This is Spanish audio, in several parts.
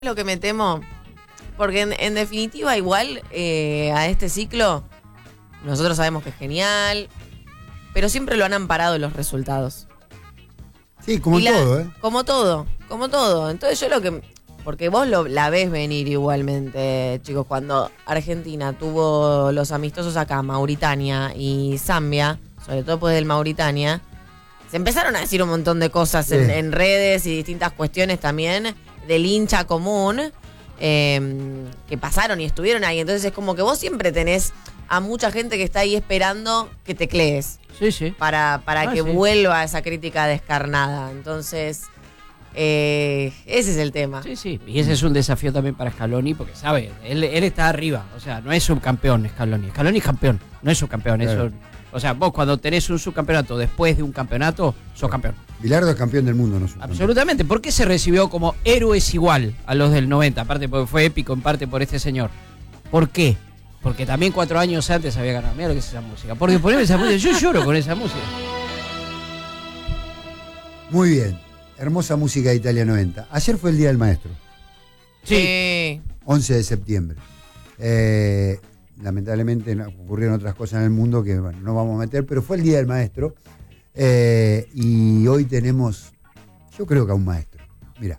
Lo que me temo, porque en definitiva igual a este ciclo nosotros sabemos que es genial, pero siempre lo han amparado los resultados. Sí, como todo, ¿eh? Como todo. Entonces yo porque vos la ves venir igualmente, chicos, cuando Argentina tuvo los amistosos acá, Mauritania y Zambia, sobre todo después del Mauritania, se empezaron a decir un montón de cosas en redes y distintas cuestiones también del hincha común que pasaron y estuvieron ahí. Entonces es como que vos siempre tenés a mucha gente que está ahí esperando que teclees. Sí. Para que vuelva esa crítica descarnada. Entonces, ese es el tema. Sí. Y ese es un desafío también para Scaloni, porque sabe, él está arriba. O sea, no es subcampeón Scaloni. Scaloni es campeón, no es subcampeón. Claro. O sea, vos cuando tenés un subcampeonato después de un campeonato, sos campeón. Bilardo es campeón del mundo, no subcampeón. Absolutamente. ¿Por qué se recibió como héroes igual a los del 90? Aparte porque fue épico en parte por este señor. ¿Por qué? Porque también 4 años antes había ganado. Mira lo que es esa música. Porque poneme esa música, yo lloro con esa música. Muy bien. Hermosa música de Italia 90. Ayer fue el Día del Maestro. Sí. 11 de septiembre. Lamentablemente ocurrieron otras cosas en el mundo que bueno, no vamos a meter, pero fue el Día del Maestro. Y hoy tenemos, yo creo que a un maestro. Mirá.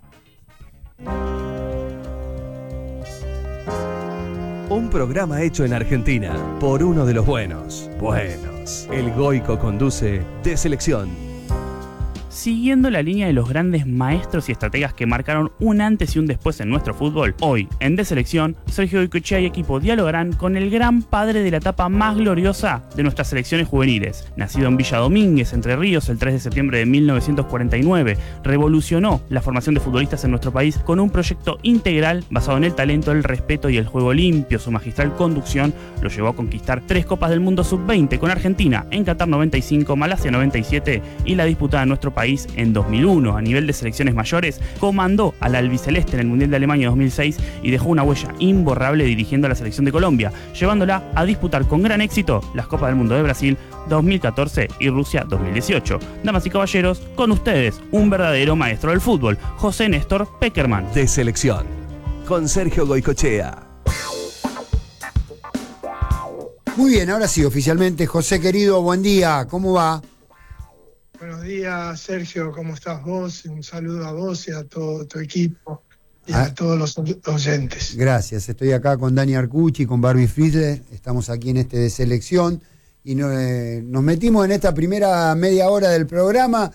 Un programa hecho en Argentina por uno de los buenos. El Goico conduce De Selección. Siguiendo la línea de los grandes maestros y estrategas que marcaron un antes y un después en nuestro fútbol, hoy, en De Selección, Sergio Goicoechea y equipo dialogarán con el gran padre de la etapa más gloriosa de nuestras selecciones juveniles. Nacido en Villa Domínguez, Entre Ríos, el 3 de septiembre de 1949, revolucionó la formación de futbolistas en nuestro país con un proyecto integral basado en el talento, el respeto y el juego limpio. Su magistral conducción lo llevó a conquistar 3 Copas del Mundo Sub-20 con Argentina en Qatar 95, Malasia 97 y la disputada en nuestro país en 2001. A nivel de selecciones mayores, comandó al albiceleste en el Mundial de Alemania 2006 y dejó una huella imborrable dirigiendo a la selección de Colombia, llevándola a disputar con gran éxito las Copas del Mundo de Brasil 2014 y Rusia 2018. Damas y caballeros, con ustedes, un verdadero maestro del fútbol, José Néstor Pekerman. De Selección, con Sergio Goicoechea. Muy bien, ahora sí, oficialmente. José querido, buen día, ¿cómo va? Buenos días, Sergio, ¿cómo estás vos? Un saludo a vos y a todo tu equipo y a todos los oyentes. Gracias, estoy acá con Dani Arcucci, con Barbie Friedler, estamos aquí en De Selección y nos metimos en esta primera media hora del programa,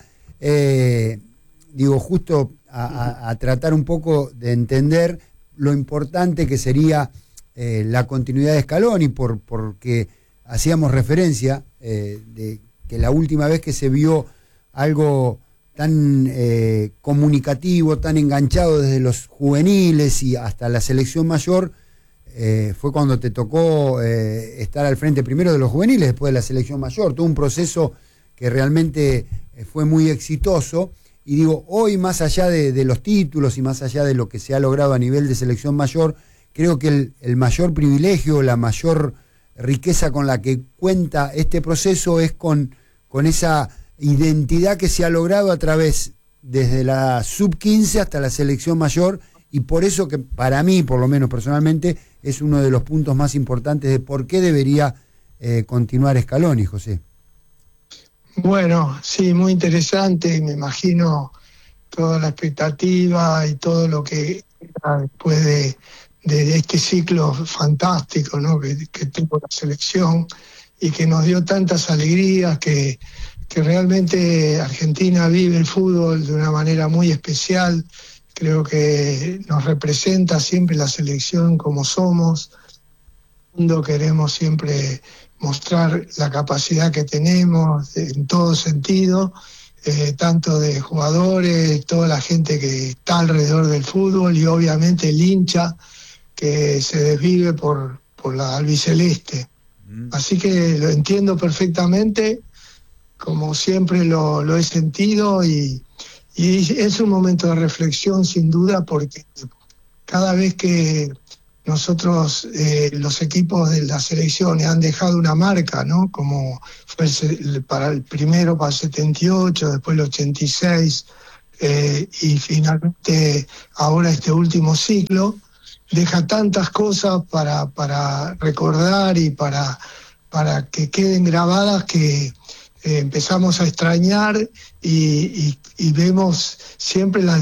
justo a tratar un poco de entender lo importante que sería la continuidad de Scaloni, porque hacíamos referencia de que la última vez que se vio algo tan comunicativo, tan enganchado desde los juveniles y hasta la selección mayor, fue cuando te tocó estar al frente primero de los juveniles, después de la selección mayor. Todo un proceso que realmente fue muy exitoso. Y digo, hoy más allá de los títulos y más allá de lo que se ha logrado a nivel de selección mayor, creo que el mayor privilegio, la mayor riqueza con la que cuenta este proceso es con esa identidad que se ha logrado a través desde la sub-15 hasta la selección mayor, y por eso que para mí, por lo menos personalmente, es uno de los puntos más importantes de por qué debería continuar Scaloni, José. Bueno, sí, muy interesante, y me imagino toda la expectativa y todo lo que después de este ciclo fantástico, ¿no? que tuvo la selección y que nos dio tantas alegrías, que realmente Argentina vive el fútbol de una manera muy especial. Creo que nos representa siempre la selección como somos. Queremos siempre mostrar la capacidad que tenemos en todo sentido, tanto de jugadores, toda la gente que está alrededor del fútbol y obviamente el hincha que se desvive por la albiceleste. Así que lo entiendo perfectamente, como siempre lo he sentido, y es un momento de reflexión sin duda, porque cada vez que nosotros, los equipos de las selecciones han dejado una marca, ¿no? Como fue para el primero, para el 78, después el 86, y finalmente ahora este último ciclo, deja tantas cosas para recordar y para que queden grabadas que empezamos a extrañar y vemos siempre las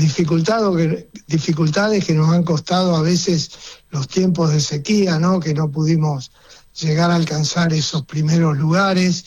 dificultades que nos han costado a veces los tiempos de sequía, ¿no? Que no pudimos llegar a alcanzar esos primeros lugares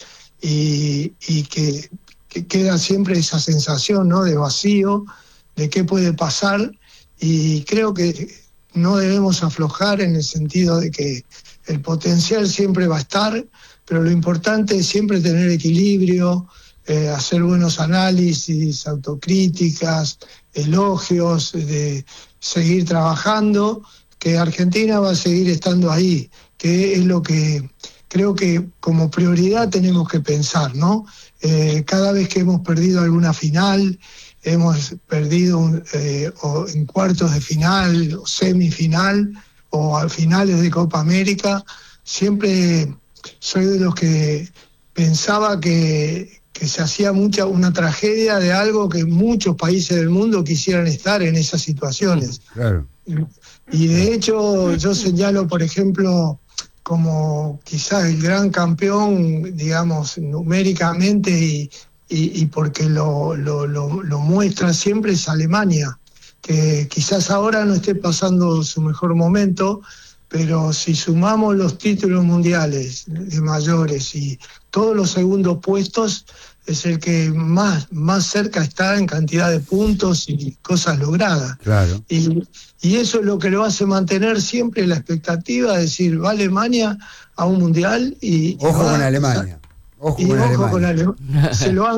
y que queda siempre esa sensación, ¿no? De vacío, de qué puede pasar, y creo que no debemos aflojar en el sentido de que el potencial siempre va a estar, pero lo importante es siempre tener equilibrio, hacer buenos análisis, autocríticas, elogios, de seguir trabajando, que Argentina va a seguir estando ahí, que es lo que creo que como prioridad tenemos que pensar, ¿no? Cada vez que hemos perdido alguna final, hemos perdido o en cuartos de final, o semifinal, o a finales de Copa América, siempre soy de los que pensaba que se hacía una tragedia de algo que muchos países del mundo quisieran estar en esas situaciones. Claro. Y de hecho yo señalo, por ejemplo, como quizás el gran campeón, digamos, numéricamente y porque lo muestra siempre, es Alemania, que quizás ahora no esté pasando su mejor momento, pero si sumamos los títulos mundiales de mayores y todos los segundos puestos, es el que más cerca está en cantidad de puntos y cosas logradas. Claro. Y eso es lo que lo hace mantener siempre la expectativa de decir, va Alemania a un mundial y... Ojo con Alemania. Ojo con Alemania.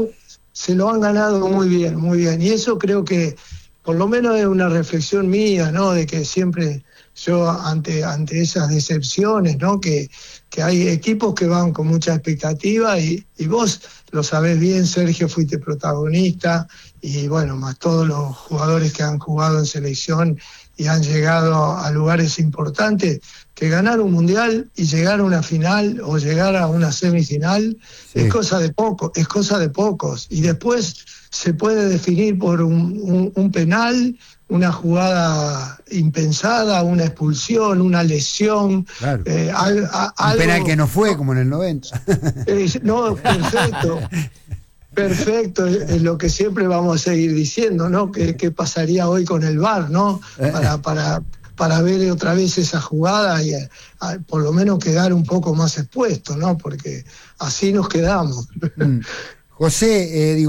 Se lo han ganado muy bien, muy bien. Y eso creo que, por lo menos es una reflexión mía, ¿no? De que siempre yo ante esas decepciones, ¿no? Que hay equipos que van con mucha expectativa y vos lo sabés bien, Sergio, fuiste protagonista y bueno, más todos los jugadores que han jugado en selección y han llegado a lugares importantes, que ganar un mundial y llegar a una final o llegar a una semifinal es cosa de pocos. Y después se puede definir por un penal, una jugada impensada, una expulsión, una lesión. Claro. Un penal que no fue, como en el 90. No, perfecto. Perfecto, es lo que siempre vamos a seguir diciendo, ¿no? ¿Qué pasaría hoy con el VAR, ¿no? Para ver otra vez esa jugada y por lo menos quedar un poco más expuesto, ¿no? Porque así nos quedamos. José,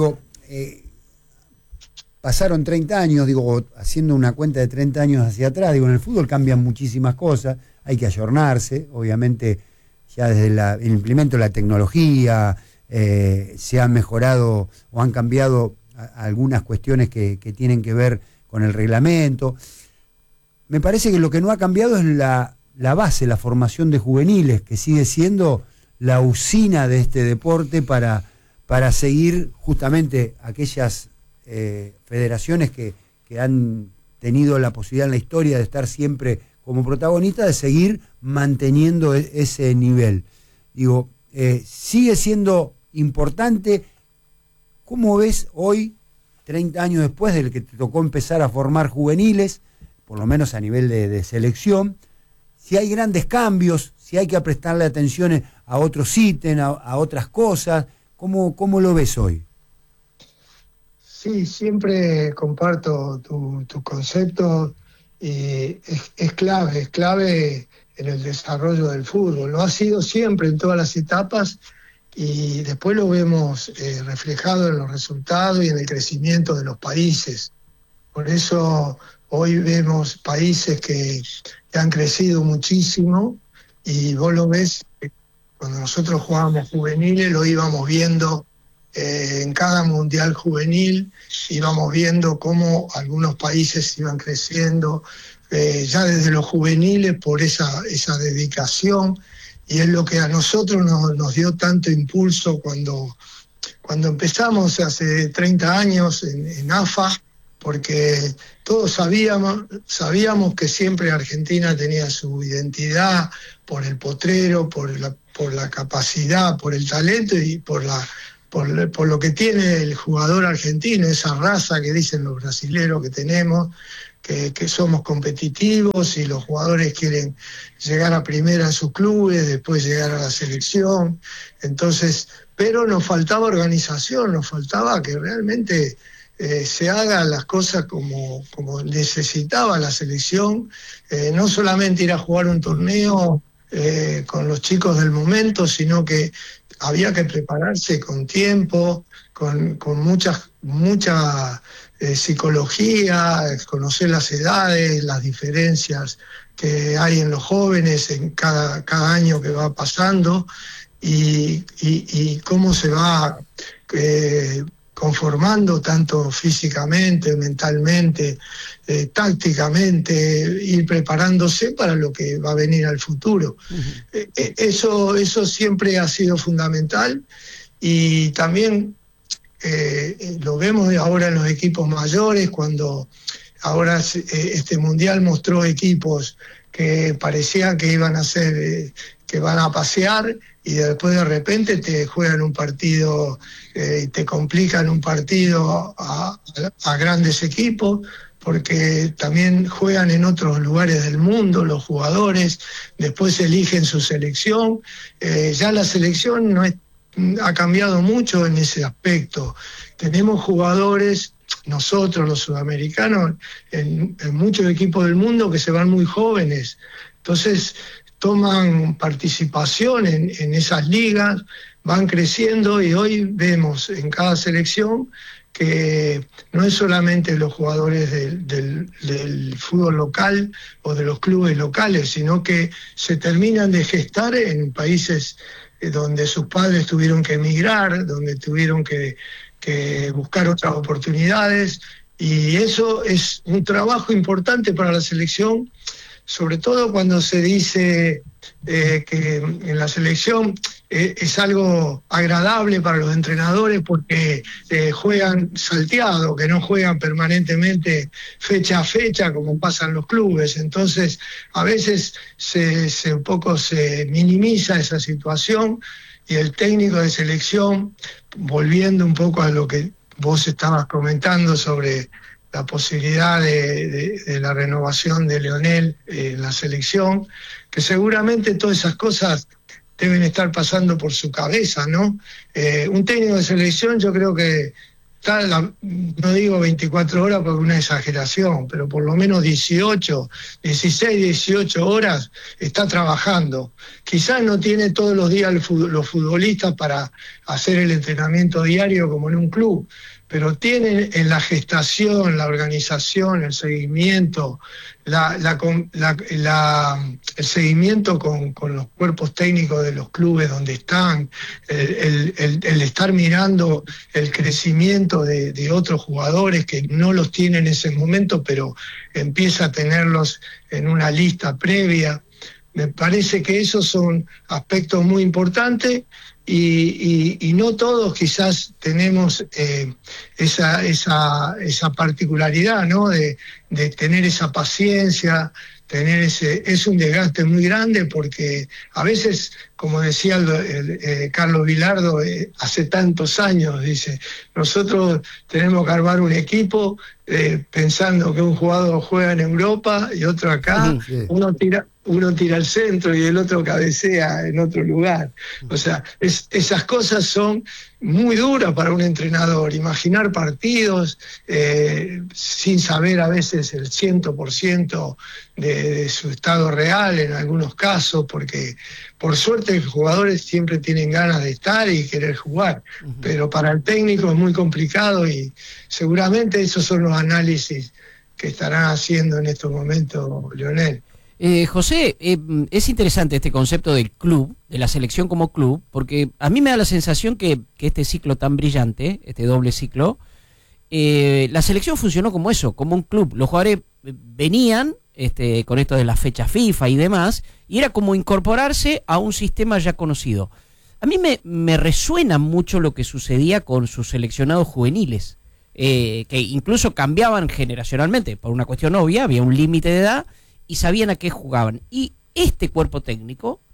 pasaron 30 años, haciendo una cuenta de 30 años hacia atrás, en el fútbol cambian muchísimas cosas, hay que ayornarse, obviamente ya desde el implemento de la tecnología, se han mejorado o han cambiado algunas cuestiones que tienen que ver con el reglamento. Me parece que lo que no ha cambiado es la base, la formación de juveniles, que sigue siendo la usina de este deporte para seguir justamente aquellas federaciones que han tenido la posibilidad en la historia de estar siempre como protagonistas, de seguir manteniendo ese nivel. Sigue siendo importante. ¿Cómo ves hoy, 30 años después del que te tocó empezar a formar juveniles, por lo menos a nivel de selección, si hay grandes cambios, si hay que prestarle atención a otros ítems, a otras cosas? ¿Cómo lo ves hoy? Sí, siempre comparto tu concepto. Es clave en el desarrollo del fútbol. Lo ha sido siempre en todas las etapas y después lo vemos reflejado en los resultados y en el crecimiento de los países. Por eso hoy vemos países que han crecido muchísimo y vos lo ves, cuando nosotros jugábamos juveniles lo íbamos viendo en cada mundial juvenil, íbamos viendo cómo algunos países iban creciendo ya desde los juveniles por esa dedicación, y es lo que a nosotros nos dio tanto impulso cuando empezamos hace 30 años en AFA, porque todos sabíamos que siempre Argentina tenía su identidad por el potrero, por la capacidad, por el talento y por por lo que tiene el jugador argentino, esa raza que dicen los brasileros que tenemos, que somos competitivos y los jugadores quieren llegar a primera en sus clubes, después llegar a la selección. Entonces, pero nos faltaba organización, nos faltaba que realmente se hagan las cosas como necesitaba la selección, no solamente ir a jugar un torneo con los chicos del momento, sino que había que prepararse con tiempo, con mucha psicología, conocer las edades, las diferencias que hay en los jóvenes en cada año que va pasando y cómo se va conformando tanto físicamente, mentalmente, tácticamente, ir preparándose para lo que va a venir al futuro. Uh-huh. Eso siempre ha sido fundamental y también lo vemos ahora en los equipos mayores, cuando ahora este mundial mostró equipos que parecían que iban a ser, que van a pasear, y después de repente te juegan un partido y te complican un partido a grandes equipos, porque también juegan en otros lugares del mundo los jugadores, después eligen su selección. Ya la selección ha cambiado mucho en ese aspecto. Tenemos jugadores, nosotros los sudamericanos, en muchos equipos del mundo que se van muy jóvenes. Entonces toman participación en esas ligas, van creciendo, y hoy vemos en cada selección que no es solamente los jugadores del fútbol local o de los clubes locales, sino que se terminan de gestar en países donde sus padres tuvieron que emigrar, donde tuvieron que buscar otras oportunidades, y eso es un trabajo importante para la selección, sobre todo cuando se dice que en la selección es algo agradable para los entrenadores porque juegan salteado, que no juegan permanentemente fecha a fecha como pasa en los clubes. Entonces a veces un poco se minimiza esa situación, y el técnico de selección, volviendo un poco a lo que vos estabas comentando sobre la posibilidad de la renovación de Lionel en la selección, que seguramente todas esas cosas deben estar pasando por su cabeza, ¿no? Un técnico de selección, yo creo que está, no digo 24 horas porque es una exageración, pero por lo menos 16, 18 horas está trabajando. Quizás no tiene todos los días los futbolistas para hacer el entrenamiento diario como en un club, pero tienen en la gestación, la organización, el seguimiento, el seguimiento con los cuerpos técnicos de los clubes donde están, el estar mirando el crecimiento de otros jugadores que no los tiene en ese momento, pero empieza a tenerlos en una lista previa. Me parece que esos son aspectos muy importantes. Y no todos quizás tenemos esa particularidad, ¿no? De tener esa paciencia, es un desgaste muy grande, porque a veces, como decía Carlos Vilardo, hace tantos años, dice, nosotros tenemos que armar un equipo pensando que un jugador juega en Europa y otro acá, sí. Uno tira al centro y el otro cabecea en otro lugar. O sea, esas cosas son muy duras para un entrenador. Imaginar partidos sin saber a veces el 100% de su estado real en algunos casos, porque por suerte los jugadores siempre tienen ganas de estar y querer jugar, pero para el técnico es muy complicado, y seguramente esos son los análisis que estará haciendo en estos momentos Lionel. José, es interesante este concepto del club, de la selección como club, porque a mí me da la sensación que este ciclo tan brillante, este doble ciclo, la selección funcionó como eso, como un club. Los jugadores venían con esto de las fechas FIFA y demás, y era como incorporarse a un sistema ya conocido. A mí me resuena mucho lo que sucedía con sus seleccionados juveniles, que incluso cambiaban generacionalmente, por una cuestión obvia, había un límite de edad, y sabían a qué jugaban. Y este cuerpo técnico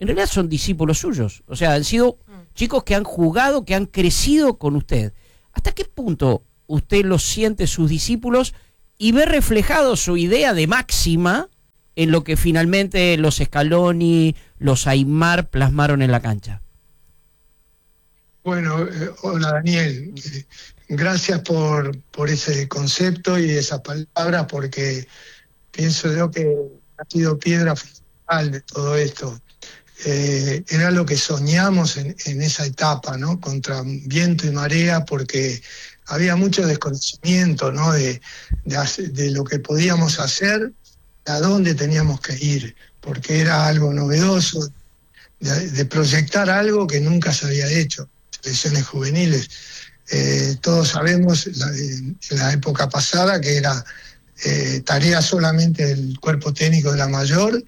en realidad son discípulos suyos. O sea, han sido chicos que han jugado, que han crecido con usted. ¿Hasta qué punto usted los siente sus discípulos y ve reflejado su idea de máxima en lo que finalmente los Scaloni, los Aimar plasmaron en la cancha? Bueno, hola Daniel, gracias por ese concepto y esas palabras, porque pienso yo que ha sido piedra fundamental de todo esto. Era lo que soñamos en esa etapa, ¿no? Contra viento y marea, porque había mucho desconocimiento, ¿no? de lo que podíamos hacer, a dónde teníamos que ir, porque era algo novedoso, de proyectar algo que nunca se había hecho. Selecciones juveniles. Todos sabemos en la época pasada que era tarea solamente del cuerpo técnico de la mayor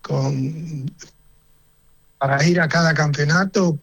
para ir a cada campeonato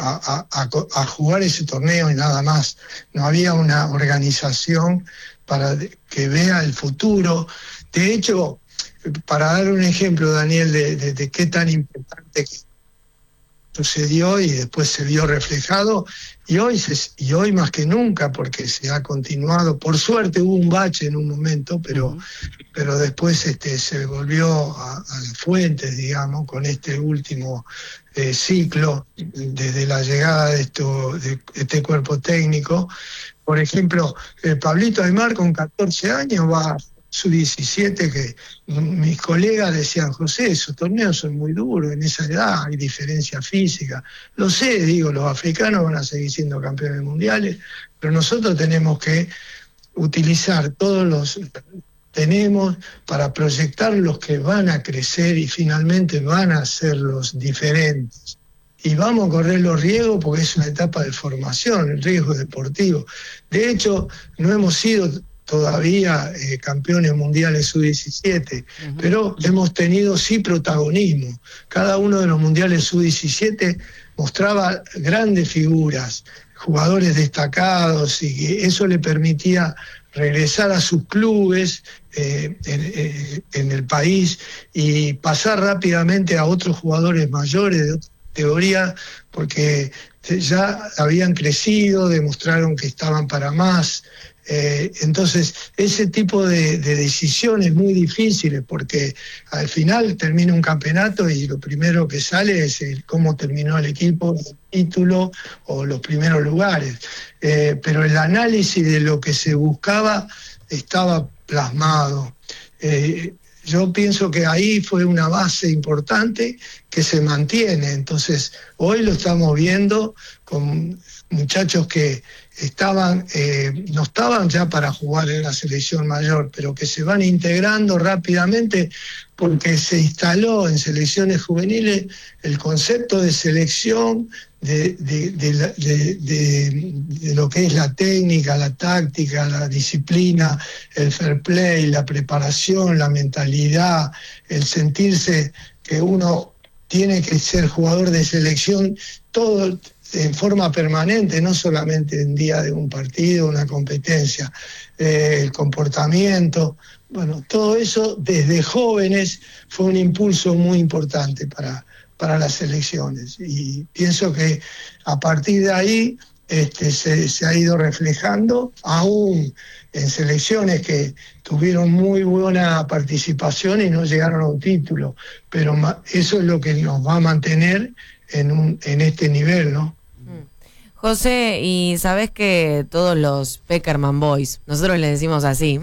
a jugar ese torneo y nada más. No había una organización para que vea el futuro. De hecho, para dar un ejemplo, Daniel, de qué tan importante que sucedió y después se vio reflejado, y hoy más que nunca, porque se ha continuado. Por suerte hubo un bache en un momento, pero después se volvió a las fuentes, digamos, con este último ciclo, desde la llegada de este cuerpo técnico. Por ejemplo, Pablito Aimar con 14 años va sub-17, que mis colegas decían: José, esos torneos son muy duros, en esa edad hay diferencia física. Lo sé, digo, los africanos van a seguir siendo campeones mundiales, pero nosotros tenemos que utilizar tenemos para proyectar los que van a crecer y finalmente van a ser los diferentes. Y vamos a correr los riesgos porque es una etapa de formación, el riesgo deportivo. De hecho, no hemos sido todavía campeones mundiales sub-17, pero hemos tenido sí protagonismo. Cada uno de los mundiales sub-17 mostraba grandes figuras, jugadores destacados, y eso le permitía regresar a sus clubes en el país y pasar rápidamente a otros jugadores mayores de otra categoría, porque ya habían crecido, demostraron que estaban para más. Entonces, ese tipo de decisiones muy difíciles, porque al final termina un campeonato y lo primero que sale es cómo terminó el equipo, el título o los primeros lugares. Pero el análisis de lo que se buscaba estaba plasmado. Yo pienso que ahí fue una base importante que se mantiene. Entonces, hoy lo estamos viendo con muchachos que no estaban ya para jugar en la selección mayor, pero que se van integrando rápidamente porque se instaló en selecciones juveniles el concepto de selección, de lo que es la técnica, la táctica, la disciplina, el fair play, la preparación, la mentalidad, el sentirse que uno tiene que ser jugador de selección, todo en forma permanente, no solamente en día de un partido, una competencia, el comportamiento. Bueno, todo eso desde jóvenes fue un impulso muy importante para las selecciones, y pienso que a partir de ahí se ha ido reflejando aún en selecciones que tuvieron muy buena participación y no llegaron a un título, pero eso es lo que nos va a mantener en este nivel, ¿no? José, y sabés que todos los Peckerman Boys, nosotros les decimos así,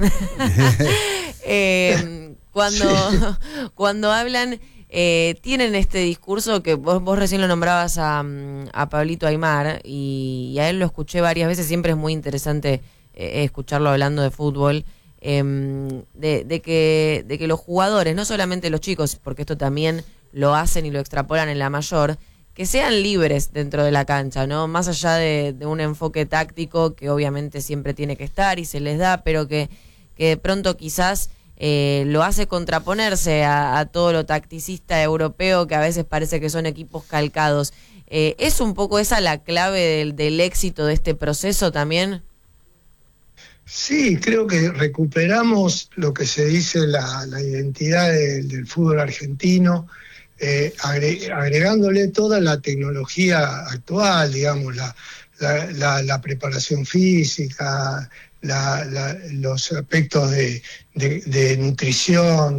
cuando hablan, tienen este discurso que vos recién lo nombrabas a Pablito Aimar, y a él lo escuché varias veces, siempre es muy interesante escucharlo hablando de fútbol, de que los jugadores, no solamente los chicos, porque esto también lo hacen y lo extrapolan en la mayor, que sean libres dentro de la cancha, ¿no? Más allá de un enfoque táctico que obviamente siempre tiene que estar y se les da, pero que de pronto quizás lo hace contraponerse a todo lo tacticista europeo, que a veces parece que son equipos calcados. ¿Es un poco esa la clave del éxito de este proceso también? Sí, creo que recuperamos lo que se dice la identidad del fútbol argentino, agregándole toda la tecnología actual, digamos, la preparación física, los aspectos de nutrición,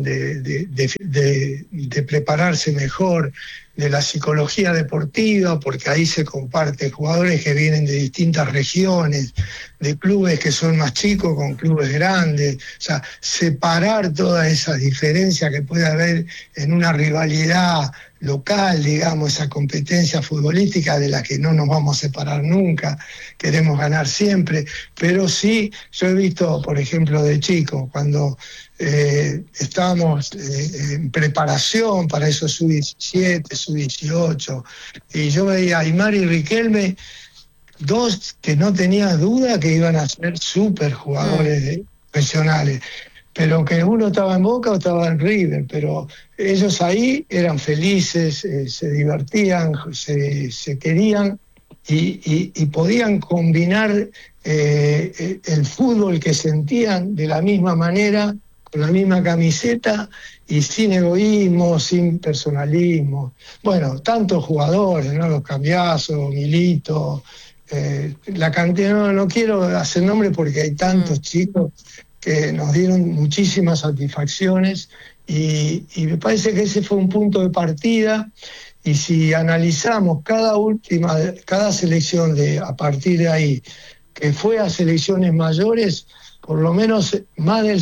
de prepararse mejor, de la psicología deportiva, porque ahí se comparten jugadores que vienen de distintas regiones, de clubes que son más chicos con clubes grandes, o sea, separar todas esas diferencias que puede haber en una rivalidad local, digamos, esa competencia futbolística de la que no nos vamos a separar nunca, queremos ganar siempre, pero sí, yo he visto, por ejemplo, de chico, cuando estábamos en preparación para esos sub-17, sub-18, y yo veía a Aimar y Riquelme, dos que no tenía duda que iban a ser súper jugadores profesionales, pero que uno estaba en Boca o estaba en River, pero ellos ahí eran felices, se divertían, se querían y podían combinar el fútbol que sentían de la misma manera, con la misma camiseta y sin egoísmo, sin personalismo. Bueno, tantos jugadores, ¿no? Los Cambiaso, Milito, la cantidad, no quiero hacer nombre porque hay tantos chicos que nos dieron muchísimas satisfacciones y me parece que ese fue un punto de partida. Y si analizamos cada selección a partir de ahí, que fue a selecciones mayores, por lo menos más del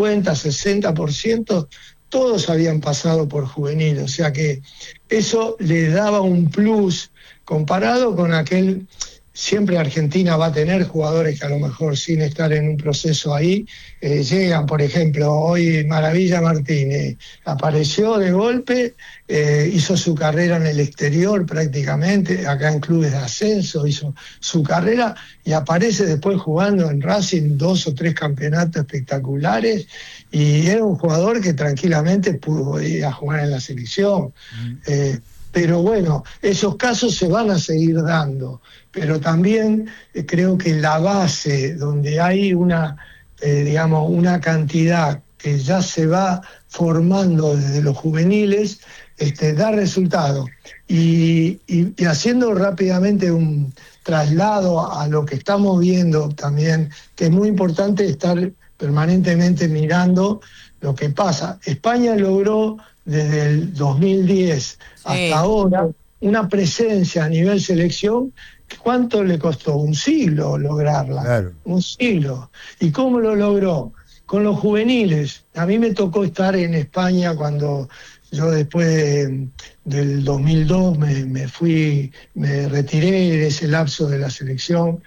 50-60%, todos habían pasado por juvenil. O sea que eso le daba un plus comparado con aquel. Siempre Argentina va a tener jugadores que a lo mejor sin estar en un proceso ahí, llegan, por ejemplo, hoy Maravilla Martínez, apareció de golpe, hizo su carrera en el exterior prácticamente, acá en clubes de ascenso, hizo su carrera y aparece después jugando en Racing 2 o 3 campeonatos espectaculares y era un jugador que tranquilamente pudo ir a jugar en la selección. Pero bueno, esos casos se van a seguir dando, pero también creo que la base donde hay una cantidad que ya se va formando desde los juveniles, da resultado. Y haciendo rápidamente un traslado a lo que estamos viendo también, que es muy importante estar permanentemente mirando lo que pasa. España logró desde el 2010 hasta ahora una presencia a nivel selección. ¿Cuánto le costó? Un siglo lograrla. Claro. Un siglo. ¿Y cómo lo logró? Con los juveniles. A mí me tocó estar en España cuando yo después del 2002 me retiré de ese lapso de la selección.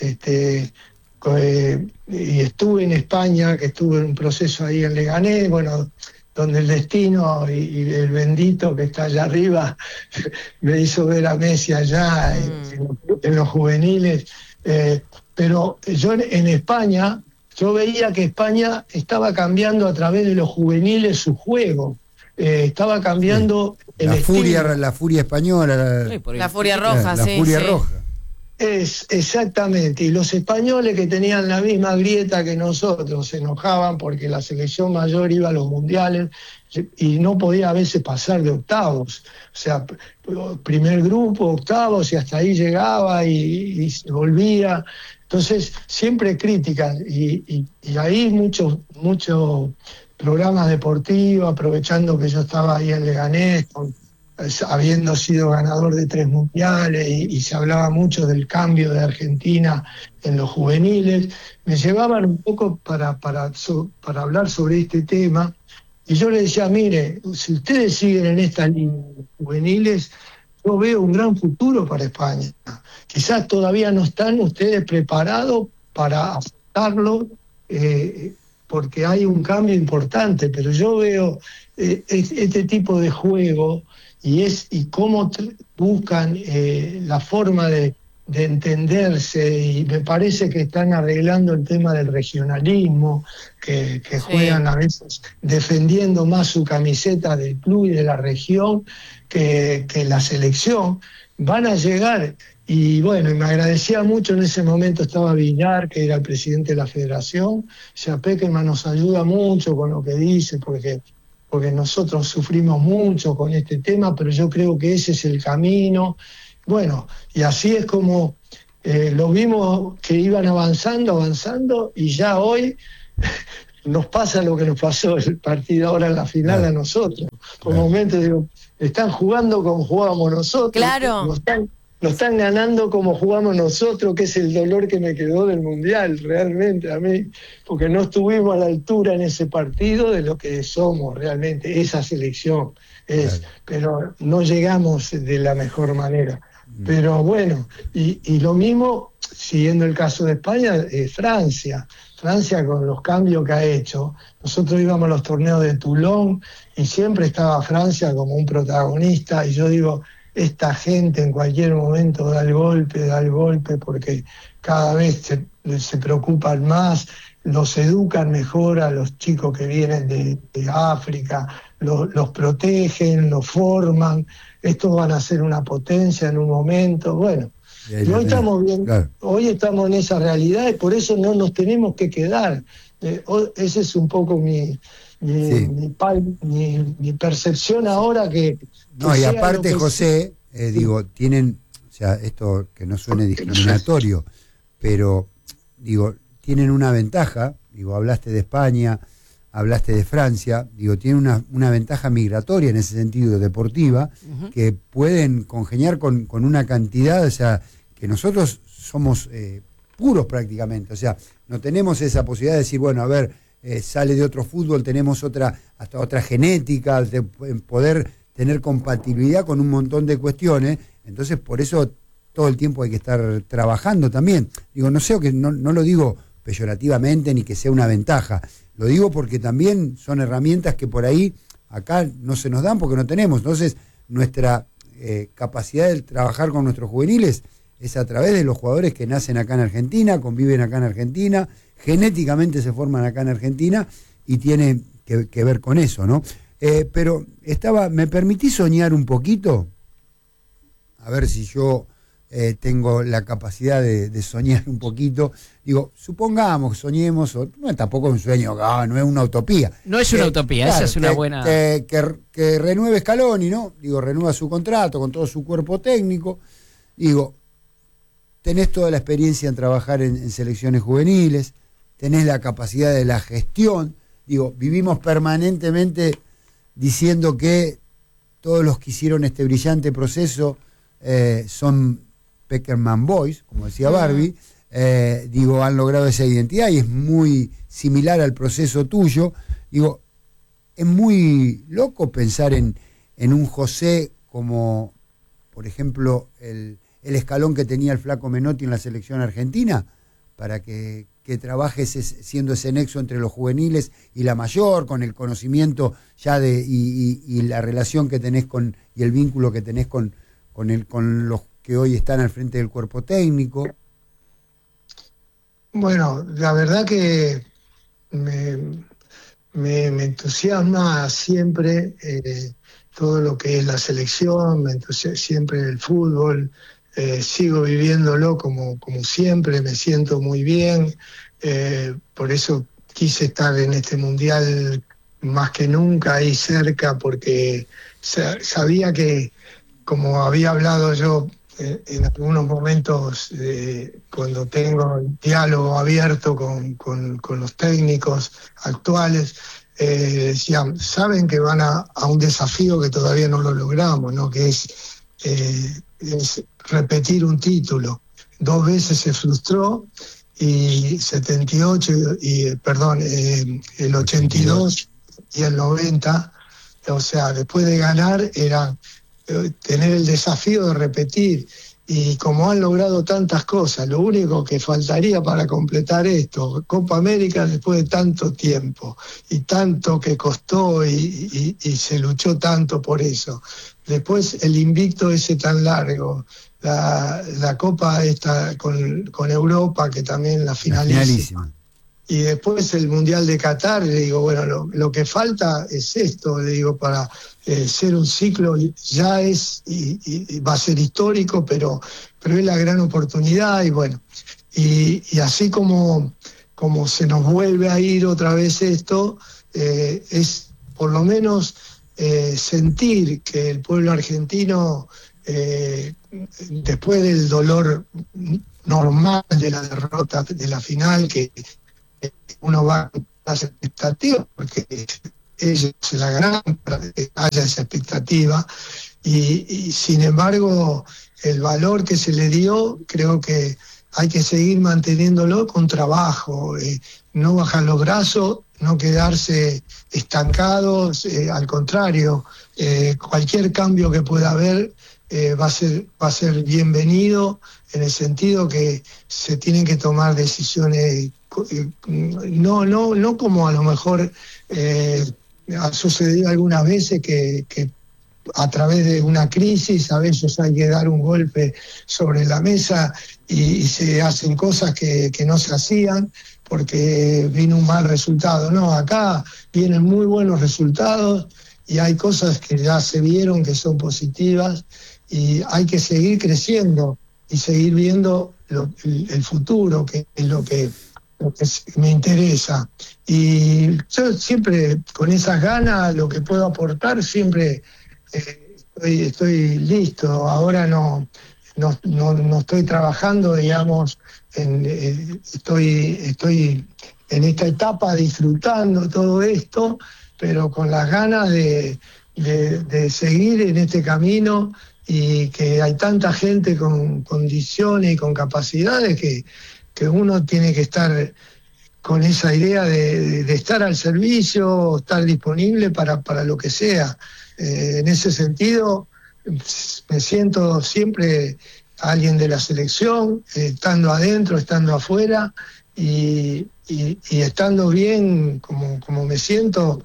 Y estuve en España, que estuve en un proceso ahí en Leganés, bueno, donde el destino y el bendito que está allá arriba me hizo ver a Messi allá en los juveniles. Pero yo en España, yo veía que España estaba cambiando a través de los juveniles su juego. Estaba cambiando el estilo. La furia española. La furia roja, la furia roja. Exactamente, y los españoles que tenían la misma grieta que nosotros se enojaban porque la selección mayor iba a los mundiales y no podía a veces pasar de octavos, o sea, primer grupo, octavos y hasta ahí llegaba y se volvía. Entonces siempre críticas y ahí muchos programas deportivos, aprovechando que yo estaba ahí en Leganés habiendo sido ganador de 3 mundiales y se hablaba mucho del cambio de Argentina en los juveniles, me llevaban un poco para hablar sobre este tema y yo les decía, mire, si ustedes siguen en esta línea juveniles, yo veo un gran futuro para España. Quizás todavía no están ustedes preparados para afrontarlo, porque hay un cambio importante, pero yo veo este tipo de juego y cómo buscan la forma de entenderse, y me parece que están arreglando el tema del regionalismo, que juegan a veces defendiendo más su camiseta del club y de la región que la selección. Van a llegar, y bueno, y me agradecía mucho, en ese momento estaba Villar, que era el presidente de la federación, decía, Peckerman nos ayuda mucho con lo que dice, porque porque nosotros sufrimos mucho con este tema, pero yo creo que ese es el camino. Bueno, y así es como lo vimos que iban avanzando, y ya hoy nos pasa lo que nos pasó el partido ahora en la final a nosotros. Por momentos digo, están jugando como jugábamos nosotros. Claro. Nos están ganando como jugamos nosotros, que es el dolor que me quedó del Mundial, realmente a mí, porque no estuvimos a la altura en ese partido de lo que somos realmente, esa selección es, pero no llegamos de la mejor manera. Pero bueno, y lo mismo, siguiendo el caso de España, Francia con los cambios que ha hecho. Nosotros íbamos a los torneos de Toulon y siempre estaba Francia como un protagonista, y yo digo, esta gente en cualquier momento da el golpe, porque cada vez se preocupan más, los educan mejor a los chicos que vienen de África, los protegen, los forman, estos van a ser una potencia en un momento, bueno. Y hoy estamos bien, hoy estamos en esa realidad, y por eso no nos tenemos que quedar. Ese es un poco mi percepción ahora que no, y aparte, José, tienen, o sea, esto que no suene discriminatorio, pero digo, tienen una ventaja, hablaste de España, hablaste de Francia, tienen una ventaja migratoria en ese sentido, deportiva, que pueden congeniar con una cantidad, o sea, que nosotros somos puros prácticamente, o sea, no tenemos esa posibilidad de decir, bueno, a ver, sale de otro fútbol, tenemos hasta otra genética, de poder tener compatibilidad con un montón de cuestiones, entonces por eso todo el tiempo hay que estar trabajando también. No sé, que no lo digo peyorativamente ni que sea una ventaja, lo digo porque también son herramientas que por ahí acá no se nos dan porque no tenemos, entonces nuestra capacidad de trabajar con nuestros juveniles es a través de los jugadores que nacen acá en Argentina, conviven acá en Argentina, genéticamente se forman acá en Argentina y tiene que ver con eso, ¿no? Pero ¿me permitís soñar un poquito? A ver si yo tengo la capacidad de soñar un poquito. Supongamos, soñemos, no, tampoco es un sueño, no es una utopía. No es una utopía, claro, esa es una buena... Que renueve Scaloni, ¿no? Renueva su contrato con todo su cuerpo técnico. Tenés toda la experiencia en trabajar en selecciones juveniles, tenés la capacidad de la gestión. Vivimos permanentemente diciendo que todos los que hicieron este brillante proceso son Peckerman Boys, como decía Barbie, han logrado esa identidad y es muy similar al proceso tuyo. Es muy loco pensar en un José como, por ejemplo, el escalón que tenía el Flaco Menotti en la selección argentina, para que trabajes siendo ese nexo entre los juveniles y la mayor, con el conocimiento ya y la relación que tenés y el vínculo que tenés con los que hoy están al frente del cuerpo técnico. Bueno, la verdad que me entusiasma siempre todo lo que es la selección, me entusiasma siempre el fútbol. Sigo viviéndolo como siempre, me siento muy bien, por eso quise estar en este mundial más que nunca ahí cerca, porque sabía que, como había hablado yo en algunos momentos, cuando tengo diálogo abierto con los técnicos actuales, decían, saben que van a un desafío que todavía no lo logramos, ¿no? Que es repetir un título. 2 veces se frustró, y 78, el 82 y el 90, o sea, después de ganar era tener el desafío de repetir, y como han logrado tantas cosas, lo único que faltaría para completar esto, Copa América después de tanto tiempo, y tanto que costó y se luchó tanto por eso. Después el invicto ese tan largo, la Copa esta con Europa, que también la finalísima. Y después el Mundial de Qatar, le digo, bueno, lo que falta es esto, le digo, para ser un ciclo, ya es, y va a ser histórico, pero es la gran oportunidad, y bueno, y así como se nos vuelve a ir otra vez esto, es por lo menos sentir que el pueblo argentino, después del dolor normal de la derrota de la final, que uno va con las expectativas, porque ellos se la ganan para que haya esa expectativa, y sin embargo el valor que se le dio, creo que hay que seguir manteniéndolo con trabajo, no bajar los brazos, no quedarse estancados, al contrario, cualquier cambio que pueda haber va a ser bienvenido, en el sentido que se tienen que tomar decisiones, no como a lo mejor ha sucedido algunas veces que a través de una crisis a veces hay que dar un golpe sobre la mesa y se hacen cosas que no se hacían porque vino un mal resultado. No, acá vienen muy buenos resultados y hay cosas que ya se vieron que son positivas y hay que seguir creciendo y seguir viendo el futuro, que es lo que me interesa. Y yo siempre con esas ganas, lo que puedo aportar, siempre estoy listo. Ahora no estoy trabajando, digamos, estoy en esta etapa disfrutando todo esto, pero con las ganas de seguir en este camino, y que hay tanta gente con condiciones y con capacidades que uno tiene que estar con esa idea de estar al servicio, estar disponible para lo que sea. En ese sentido, me siento siempre alguien de la selección, estando adentro, estando afuera, y estando bien como me siento,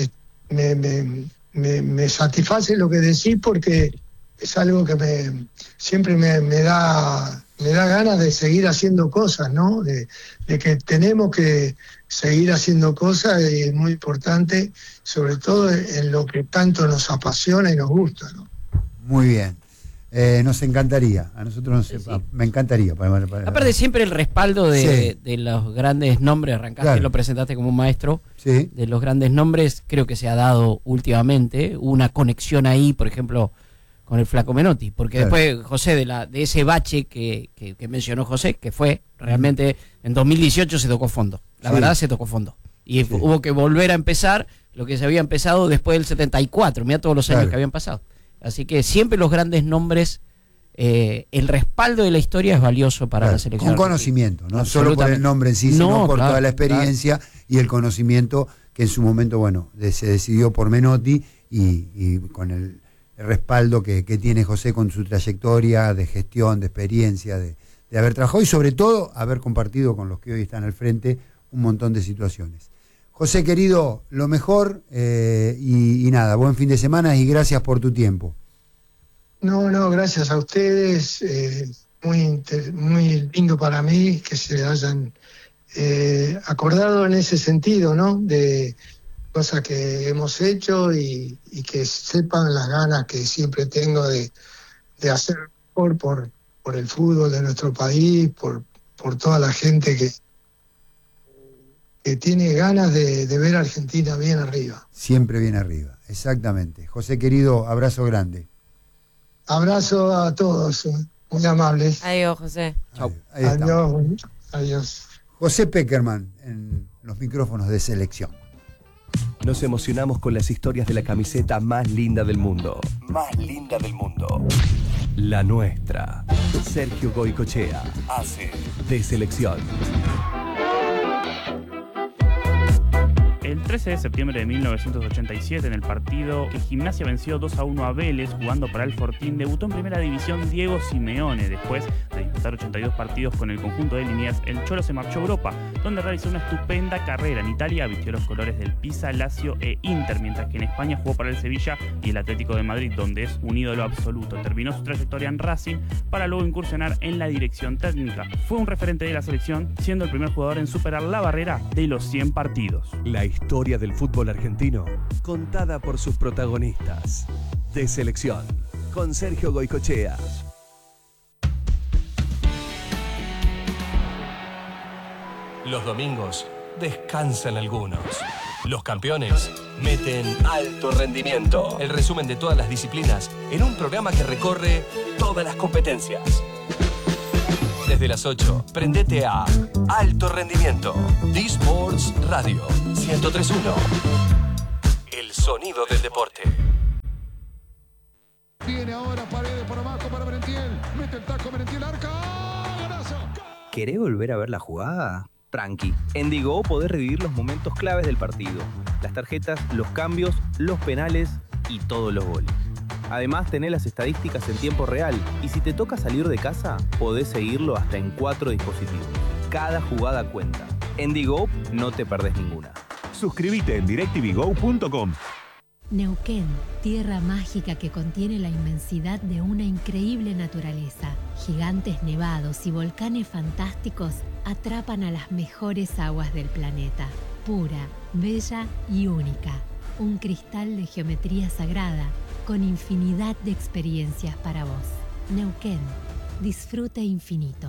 me satisface lo que decís, porque es algo que siempre me da ganas de seguir haciendo cosas, ¿no? De que tenemos que seguir haciendo cosas, y es muy importante, sobre todo en lo que tanto nos apasiona y nos gusta, ¿no? Muy bien. Nos encantaría, a nosotros me encantaría. Aparte siempre el respaldo de los grandes nombres, arrancaste, lo presentaste como un maestro, de los grandes nombres, creo que se ha dado últimamente una conexión ahí, por ejemplo, con el Flaco Menotti, porque después, José, de ese bache que mencionó José, que fue realmente en 2018 se tocó fondo, la verdad se tocó fondo, y hubo que volver a empezar lo que se había empezado después del 74, mira todos los años que habían pasado. Así que siempre los grandes nombres, el respaldo de la historia es valioso para la selección. Con conocimiento, no solo por el nombre en sí, sino por toda la experiencia y el conocimiento que en su momento, se decidió por Menotti, y con el respaldo que tiene José con su trayectoria de gestión, de experiencia, de haber trabajado y sobre todo haber compartido con los que hoy están al frente un montón de situaciones. José, querido, lo mejor, y nada, buen fin de semana y gracias por tu tiempo. No, gracias a ustedes, muy lindo para mí que se hayan acordado en ese sentido, ¿no? De cosas que hemos hecho y que sepan las ganas que siempre tengo de hacer mejor por el fútbol de nuestro país, por toda la gente que tiene ganas de ver a Argentina bien arriba. Siempre bien arriba, exactamente. José, querido, abrazo grande. Abrazo a todos, muy amables. Adiós, José. Chau. Adiós. José Peckerman en los micrófonos de Selección. Nos emocionamos con las historias de la camiseta más linda del mundo. Más linda del mundo. La nuestra. Sergio Goycochea hace de Selección. El 13 de septiembre de 1987, en el partido que Gimnasia venció 2-1 a Vélez, jugando para el Fortín, debutó en Primera División Diego Simeone. Después de disputar 82 partidos con el conjunto de Liniers, el Cholo se marchó a Europa, donde realizó una estupenda carrera. En Italia vistió los colores del Pisa, Lazio e Inter, mientras que en España jugó para el Sevilla y el Atlético de Madrid, donde es un ídolo absoluto. Terminó su trayectoria en Racing para luego incursionar en la dirección técnica. Fue un referente de la selección, siendo el primer jugador en superar la barrera de los 100 partidos. La historia del fútbol argentino, contada por sus protagonistas. De Selección, con Sergio Goycochea. Los domingos descansan algunos. Los campeones meten alto rendimiento. El resumen de todas las disciplinas en un programa que recorre todas las competencias. Desde las 8, prendete a Alto Rendimiento. D-Sports Radio 103.1. El sonido del deporte. Viene ahora Paredes por abajo para Merentiel. Mete el taco Merentiel, arca. ¡Golazo! ¿Querés volver a ver la jugada? Tranqui. En Digo podés revivir los momentos claves del partido. Las tarjetas, los cambios, los penales y todos los goles. Además, tenés las estadísticas en tiempo real y si te toca salir de casa, podés seguirlo hasta en 4 dispositivos. Cada jugada cuenta. En Digo no te perdés ninguna. Suscríbete en directvgo.com. Neuquén, tierra mágica que contiene la inmensidad de una increíble naturaleza. Gigantes nevados y volcanes fantásticos atrapan a las mejores aguas del planeta. Pura, bella y única. Un cristal de geometría sagrada con infinidad de experiencias para vos. Neuquén, disfrute infinito.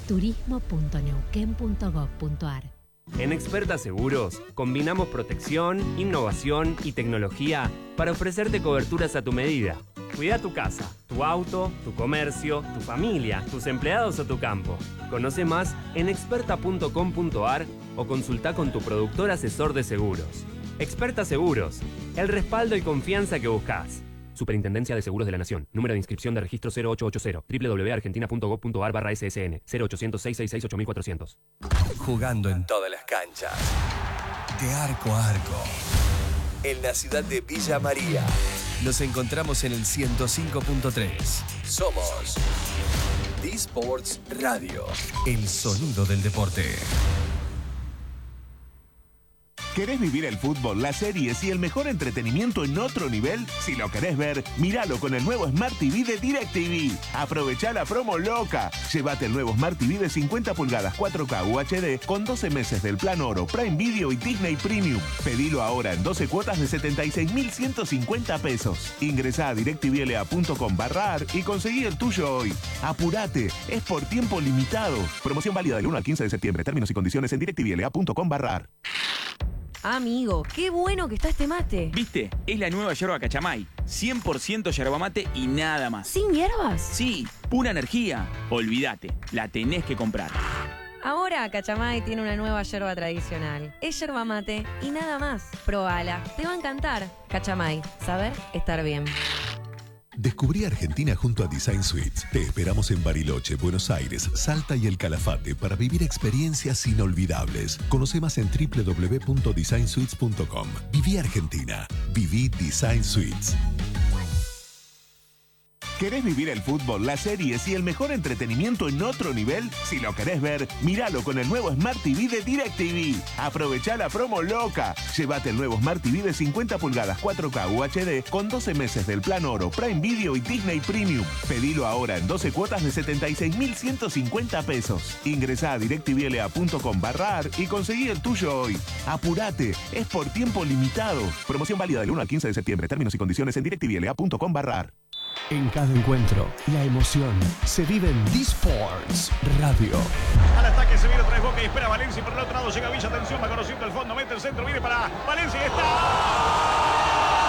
turismo.neuquén.gov.ar. En Experta Seguros, combinamos protección, innovación y tecnología para ofrecerte coberturas a tu medida. Cuida tu casa, tu auto, tu comercio, tu familia, tus empleados o tu campo. Conoce más en experta.com.ar o consulta con tu productor asesor de seguros. Experta Seguros, el respaldo y confianza que buscas. Superintendencia de Seguros de la Nación. Número de inscripción de registro 0880. www.argentina.gov.ar/SSN. 0800-666-8400. Jugando en todas las canchas. De arco a arco. En la ciudad de Villa María. Nos encontramos en el 105.3. Somos D-Sports Radio. El sonido del deporte. ¿Querés vivir el fútbol, las series y el mejor entretenimiento en otro nivel? Si lo querés ver, míralo con el nuevo Smart TV de DirecTV. Aprovechá la promo loca. Llévate el nuevo Smart TV de 50 pulgadas 4K UHD con 12 meses del plan Oro, Prime Video y Disney Premium. Pedilo ahora en 12 cuotas de 76.150 pesos. Ingresá a directvla.com/ar y conseguí el tuyo hoy. Apurate, es por tiempo limitado. Promoción válida del 1 al 15 de septiembre. Términos y condiciones en directvla.com/ar. Amigo, qué bueno que está este mate. ¿Viste? Es la nueva yerba Cachamay. 100% yerba mate y nada más. ¿Sin hierbas? Sí, pura energía. Olvídate, la tenés que comprar. Ahora Cachamay tiene una nueva yerba tradicional. Es yerba mate y nada más. Probala, te va a encantar. Cachamay, saber estar bien. Descubrí Argentina junto a Design Suites. Te esperamos en Bariloche, Buenos Aires, Salta y El Calafate para vivir experiencias inolvidables. Conoce más en www.designsuites.com. Viví Argentina. Viví Design Suites. ¿Querés vivir el fútbol, las series y el mejor entretenimiento en otro nivel? Si lo querés ver, míralo con el nuevo Smart TV de DirecTV. Aprovechá la promo loca. Llévate el nuevo Smart TV de 50 pulgadas 4K UHD con 12 meses del plan Oro, Prime Video y Disney Premium. Pedilo ahora en 12 cuotas de 76.150 pesos. Ingresá a directvla.com/ar y conseguí el tuyo hoy. Apurate, es por tiempo limitado. Promoción válida del 1 al 15 de septiembre. Términos y condiciones en directvla.com/ar. En cada encuentro, la emoción se vive en D-Sports Radio. Al ataque se viene otra vez Boca y espera Valencia. Por el otro lado llega Villa, atención, va conociendo el fondo, mete el centro, viene para Valencia y está.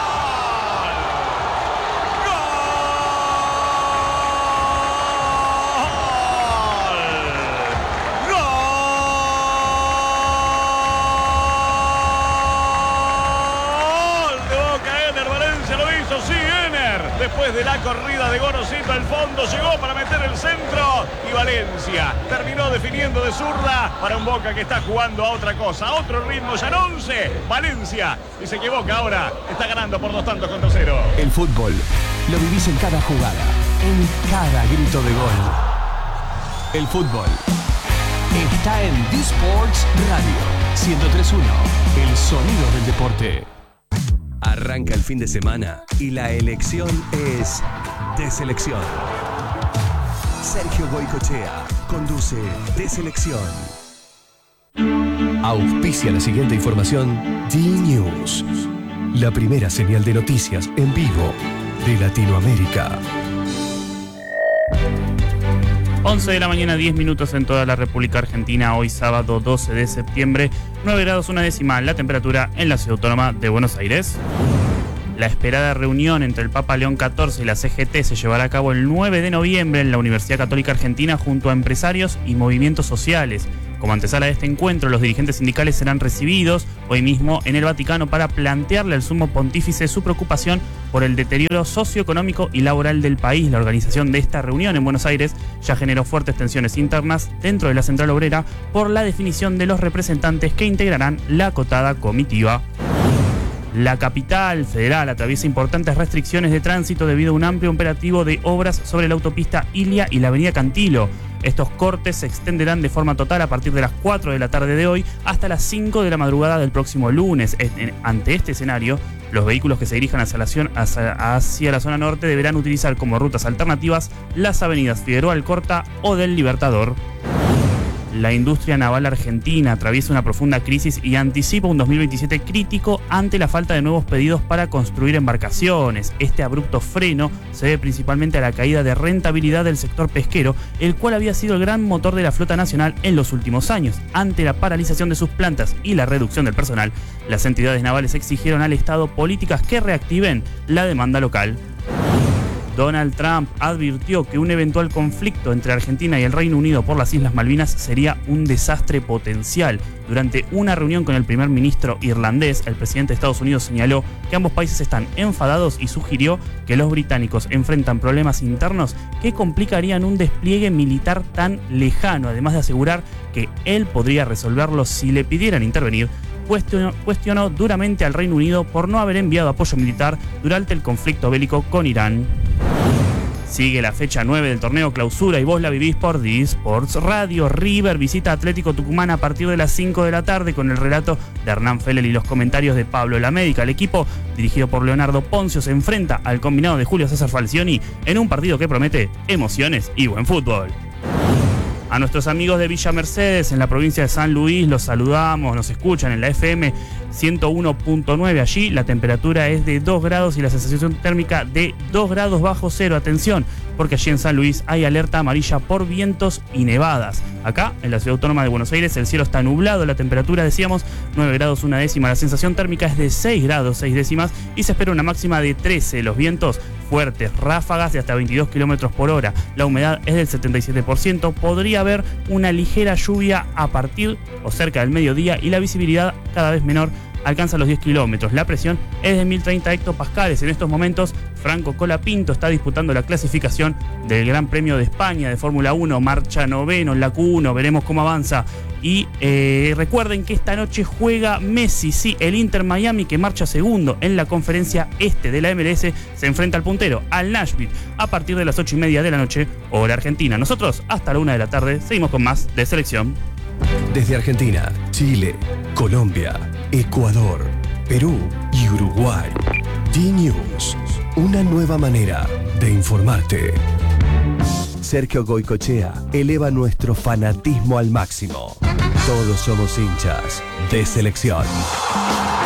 Después de la corrida de Gorosito al fondo, llegó para meter el centro y Valencia terminó definiendo de zurda para un Boca que está jugando a otra cosa, a otro ritmo, ya en 11. Valencia, y se equivoca ahora, está ganando por 2-0. El fútbol lo vivís en cada jugada, en cada grito de gol. El fútbol está en D-Sports Radio 103.1, el sonido del deporte. Arranca el fin de semana y la elección es de selección. Sergio Goycochea conduce de selección. Auspicia la siguiente información D-News, la primera señal de noticias en vivo de Latinoamérica. 11 de la mañana, 10 minutos en toda la República Argentina. Hoy sábado 12 de septiembre, 9 grados 1 décima la temperatura en la Ciudad Autónoma de Buenos Aires. La esperada reunión entre el Papa León XIV y la CGT se llevará a cabo el 9 de noviembre en la Universidad Católica Argentina junto a empresarios y movimientos sociales. Como antesala de este encuentro, los dirigentes sindicales serán recibidos hoy mismo en el Vaticano para plantearle al sumo pontífice su preocupación por el deterioro socioeconómico y laboral del país. La organización de esta reunión en Buenos Aires ya generó fuertes tensiones internas dentro de la Central Obrera por la definición de los representantes que integrarán la acotada comitiva. La capital federal atraviesa importantes restricciones de tránsito debido a un amplio operativo de obras sobre la autopista Ilia y la avenida Cantilo. Estos cortes se extenderán de forma total a partir de las 4 de la tarde de hoy hasta las 5 de la madrugada del próximo lunes. Ante este escenario, los vehículos que se dirijan hacia la zona norte deberán utilizar como rutas alternativas las avenidas Figueroa Alcorta o del Libertador. La industria naval argentina atraviesa una profunda crisis y anticipa un 2027 crítico ante la falta de nuevos pedidos para construir embarcaciones. Este abrupto freno se debe principalmente a la caída de rentabilidad del sector pesquero, el cual había sido el gran motor de la flota nacional en los últimos años. Ante la paralización de sus plantas y la reducción del personal, las entidades navales exigieron al Estado políticas que reactiven la demanda local. Donald Trump advirtió que un eventual conflicto entre Argentina y el Reino Unido por las Islas Malvinas sería un desastre potencial. Durante una reunión con el primer ministro irlandés, el presidente de Estados Unidos señaló que ambos países están enfadados y sugirió que los británicos enfrentan problemas internos que complicarían un despliegue militar tan lejano, además de asegurar que él podría resolverlos si le pidieran intervenir. Cuestionó duramente al Reino Unido por no haber enviado apoyo militar durante el conflicto bélico con Irán. Sigue la fecha 9 del torneo Clausura y vos la vivís por D-Sports Radio. River visita Atlético Tucumán a partir de las 5 de la tarde con el relato de Hernán Fellel y los comentarios de Pablo Lamédica. El equipo, dirigido por Leonardo Poncio, se enfrenta al combinado de Julio César Falcioni en un partido que promete emociones y buen fútbol. A nuestros amigos de Villa Mercedes, en la provincia de San Luis, los saludamos, nos escuchan en la FM 101.9. Allí la temperatura es de 2 grados y la sensación térmica de 2 grados bajo cero. Atención, porque allí en San Luis hay alerta amarilla por vientos y nevadas. Acá, en la Ciudad Autónoma de Buenos Aires, el cielo está nublado, la temperatura, decíamos, 9 grados 1 décima. La sensación térmica es de 6 grados 6 décimas y se espera una máxima de 13. Los vientos fuertes, ráfagas de hasta 22 kilómetros por hora. La humedad es del 77%. Podría haber una ligera lluvia a partir o cerca del mediodía y la visibilidad cada vez menor, alcanza los 10 kilómetros. La presión es de 1030 hectopascales. En estos momentos, Franco Colapinto está disputando la clasificación del Gran Premio de España de Fórmula 1, marcha noveno en la Q1, veremos cómo avanza. Y recuerden que esta noche juega Messi, sí, el Inter Miami, que marcha segundo en la conferencia este de la MLS, se enfrenta al puntero, al Nashville, a partir de las 8:30 de la noche, hora argentina. Nosotros, hasta la 1 de la tarde, seguimos con más de Selección. Desde Argentina, Chile, Colombia, Ecuador, Perú y Uruguay. D-News, una nueva manera de informarte. Sergio Goycochea eleva nuestro fanatismo al máximo. Todos somos hinchas de Selección.